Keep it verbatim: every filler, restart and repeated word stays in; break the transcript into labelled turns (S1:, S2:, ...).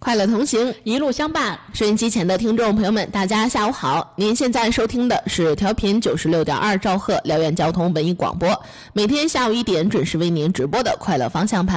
S1: 快乐同行，
S2: 一路相伴。
S1: 收音机前的听众朋友们，大家下午好！您现在收听的是调频九十六点二兆赫辽源交通文艺广播，每天下午一点准时为您直播的快乐方向盘。